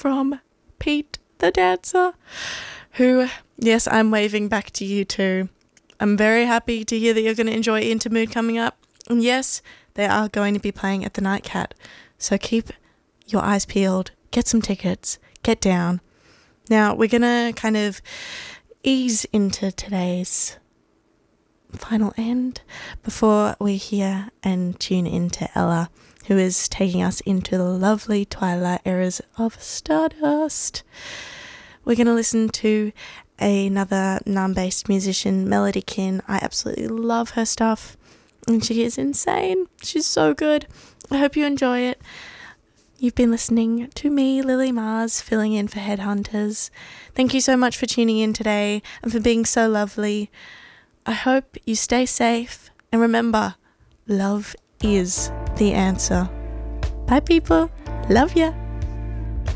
from Pete the Dancer, who, yes, I'm waving back to you too. I'm very happy to hear that you're going to enjoy Intermood coming up. And yes, they are going to be playing at the Nightcat. So keep your eyes peeled, get some tickets, get down. Now, we're going to kind of ease into today's final end before we hear and tune into Ella, who is taking us into the lovely twilight eras of Stardust. We're going to listen to another Naarm-based musician, Melody Kin. I absolutely love her stuff, and she is insane. She's so good. I hope you enjoy it. You've been listening to me, Lily Mars, filling in for Headhunters. Thank you so much for tuning in today and for being so lovely. I hope you stay safe, and remember, love is the answer. Bye, people. Love ya.